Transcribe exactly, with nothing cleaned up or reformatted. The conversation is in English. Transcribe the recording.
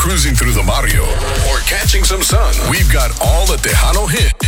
cruising through the barrio or catching some sun, we've got all the Tejano hit